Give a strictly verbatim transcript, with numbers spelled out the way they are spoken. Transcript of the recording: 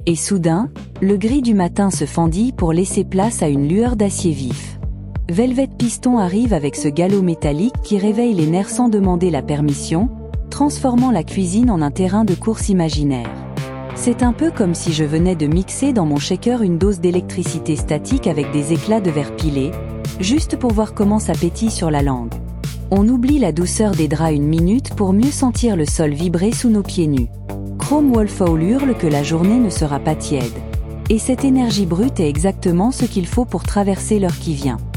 Et soudain, le gris du matin se fendit pour laisser place à une lueur d'acier vif. Velvet Piston arrive avec ce galop métallique qui réveille les nerfs sans demander la permission, transformant la cuisine en un terrain de course imaginaire. C'est un peu comme si je venais de mixer dans mon shaker une dose d'électricité statique avec des éclats de verre pilé, juste pour voir comment ça pétille sur la langue. On oublie la douceur des draps une minute pour mieux sentir le sol vibrer sous nos pieds nus. Chrome Wolf Owl hurle que la journée ne sera pas tiède. Et cette énergie brute est exactement ce qu'il faut pour traverser l'heure qui vient.